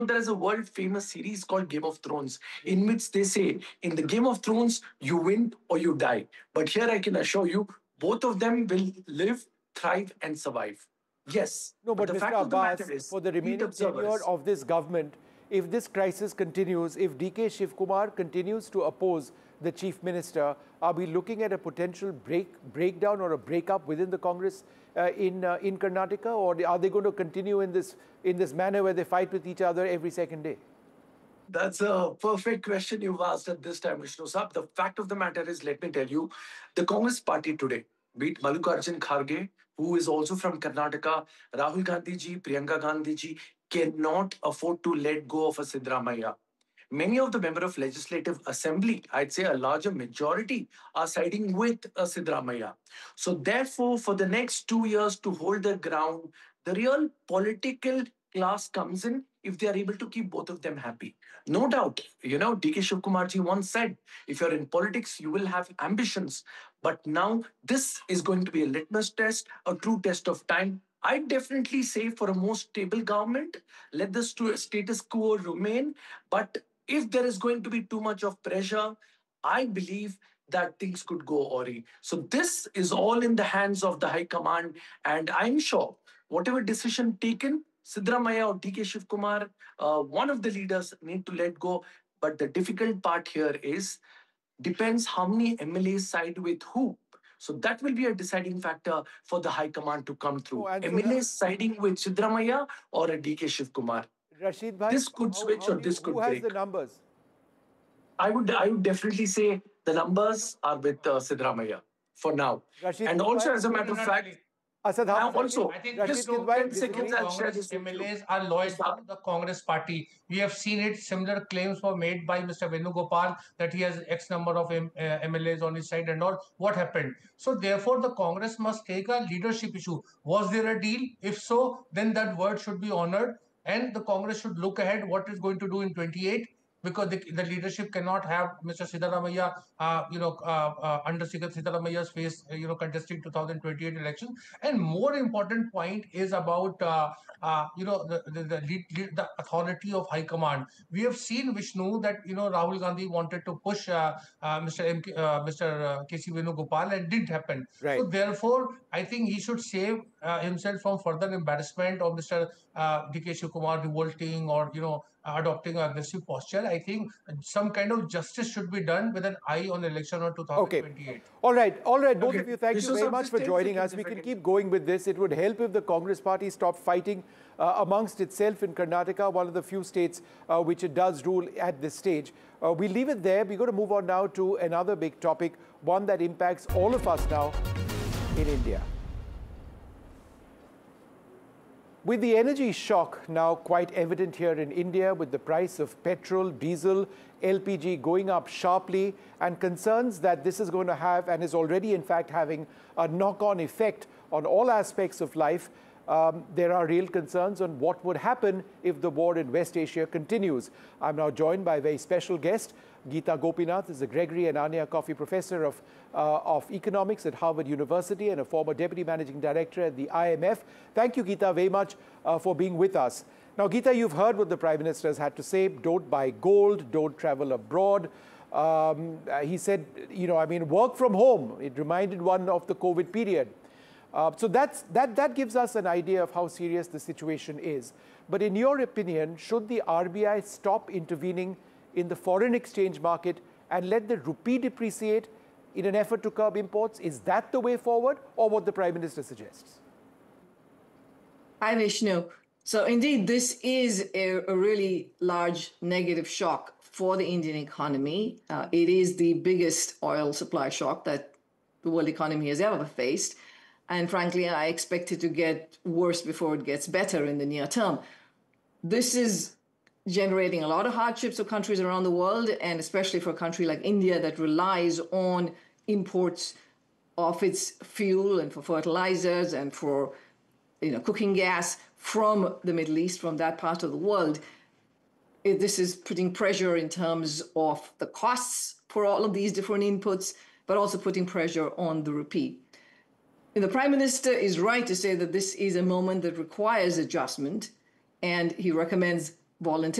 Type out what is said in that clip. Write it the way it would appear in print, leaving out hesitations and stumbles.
there is a world famous series called Game of Thrones, in which they say, in the Game of Thrones, you win or you die. But here I can assure you, both of them will live, thrive, and survive. Yes, No, but but the Mr. fact of the matter Abbas, is, for the be it remaining tenure observers. of this government, if this crisis continues, if DK Shivkumar continues to oppose the chief minister, are we looking at a potential breakdown or a breakup within the Congress in Karnataka, or are they going to continue in this manner where they fight with each other every second day? That's a perfect question you've asked at this time, Vishnu Saab. The fact of the matter is, let me tell you, the Congress party today, be it Mallikarjun Kharge, who is also from Karnataka, Rahul Gandhi ji, Priyanka Gandhi ji, cannot afford to let go of a Sidramaya. Many of the member of Legislative Assembly, I'd say a larger majority, are siding with Sidramaya. So therefore, for the next 2 years to hold their ground, the real political class comes in if they are able to keep both of them happy. No doubt, DK Shivkumarji once said, if you're in politics, you will have ambitions. But now this is going to be a litmus test, a true test of time. I definitely say for a more stable government, let the status quo remain. But if there is going to be too much of pressure, I believe that things could go awry. So this is all in the hands of the High Command, and I'm sure whatever decision taken, Sidramaya or DK Shivkumar, one of the leaders need to let go. But the difficult part here is depends how many MLAs side with who. So that will be a deciding factor for the High Command to come Oh, through. and so MLAs siding with Sidramaya or a DK Shivkumar. Rashid Bhai, This could switch or this who could has the break. numbers? I would definitely say the numbers are with Sidramaya for now. Rashid And Kidwai? also, as a No, matter no, of not fact, really. Asad I Hafsaki? also I think Rashid just few, Kidwai, 10 this is few seconds, you? I'll share Congress this with you. MLAs are loyal to the Congress party. We have seen it. Similar claims were made by Mr. Venugopal that he has X number of MLAs on his side and all. What happened? So therefore, the Congress must take a leadership issue. Was there a deal? If so, then that word should be honored, and the Congress should look ahead what is going to do in 28, because the leadership cannot have Mr. Siddaramaiah, under Siddaramaya's face, contesting 2028 election. And more important point is about, the authority of High Command. We have seen, Vishnu, that, Rahul Gandhi wanted to push Mr. K.C. Venugopal, and didn't happen. Right. So therefore, I think he should save himself from further embarrassment of Mr. D.K. Shivkumar revolting or, adopting an aggressive posture. I think some kind of justice should be done with an eye on election of Okay. 2028. All right, both Okay, of you, thank you Vishnu very Sab, much just for 10 joining seconds us. if We I can can. keep going with this. It would help if the Congress party stopped fighting amongst itself in Karnataka, one of the few states which it does rule at this stage. We leave it there. We're going to move on now to another big topic, one that impacts all of us now in India. With the energy shock now quite evident here in India, with the price of petrol, diesel, LPG going up sharply, and concerns that this is going to have, and is already in fact having, a knock-on effect on all aspects of life, there are real concerns on what would happen if the war in West Asia continues. I'm now joined by a very special guest. Geeta Gopinath is a Gregory and Anya Coffey Professor of Economics at Harvard University and a former Deputy Managing Director at the IMF. Thank you, Geeta, very much for being with us. Now, Geeta, you've heard what the Prime Minister has had to say. Don't buy gold, don't travel abroad. He said, work from home. It reminded one of the COVID period. So that gives us an idea of how serious the situation is. But in your opinion, should the RBI stop intervening in the foreign exchange market and let the rupee depreciate in an effort to curb imports? Is that the way forward, or what the Prime Minister suggests? Hi, Vishnu. So indeed, this is a really large negative shock for the Indian economy. It is the biggest oil supply shock that the world economy has ever faced. And frankly, I expect it to get worse before it gets better in the near term. This is generating a lot of hardships for countries around the world, and especially for a country like India that relies on imports of its fuel and for fertilizers and for cooking gas from the Middle East, from that part of the world. This is putting pressure in terms of the costs for all of these different inputs, but also putting pressure on the rupee. And the Prime Minister is right to say that this is a moment that requires adjustment, and he recommends voluntarily.